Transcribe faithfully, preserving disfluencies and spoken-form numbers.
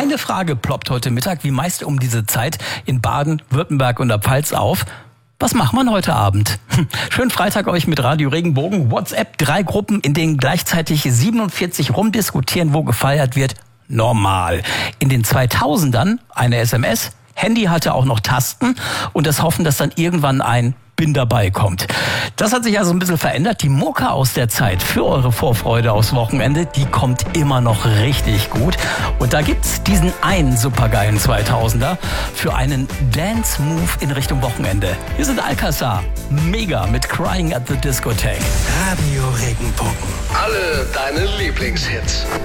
Eine Frage ploppt heute Mittag wie meist um diese Zeit in Baden, Württemberg und der Pfalz auf. Was macht man heute Abend? Schönen Freitag euch mit Radio Regenbogen. WhatsApp, drei Gruppen, in denen gleichzeitig siebenundvierzig rumdiskutieren, wo gefeiert wird. Normal. In den zweitausendern eine S M S. Handy hatte auch noch Tasten und das Hoffen, dass dann irgendwann ein Bin dabei kommt. Das hat sich also ein bisschen verändert. Die Mucke aus der Zeit für eure Vorfreude aufs Wochenende, die kommt immer noch richtig gut. Und da gibt's diesen einen supergeilen zweitausender für einen Dance-Move in Richtung Wochenende. Hier sind Alcazar. Mega mit Crying at the Discotheque. Radio Regenbogen. Alle deine Lieblingshits.